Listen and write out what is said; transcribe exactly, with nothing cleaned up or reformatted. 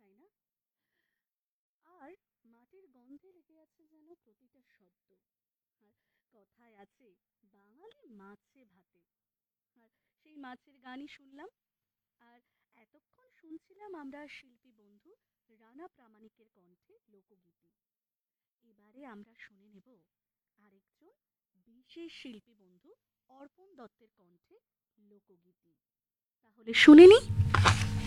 তাই না? আর মাটির গন্ধে লেগে আছে যেন প্রতিটা শব্দ। আর কথায় আছে বাঙালি মাছে ভাতে। আর সেই মাছের গানই শুনলাম। আর এতক্ষণ শুনছিলাম আমরা শিল্পী বন্ধু রানা প্রামাণিকের কণ্ঠে লোকগীতি। এবারে আমরা শুনে নেব আরেকজন বিশেষ শিল্পী বন্ধু অর্পণ দত্তের কণ্ঠে লোকগীতি। তাহলে শুনে নি।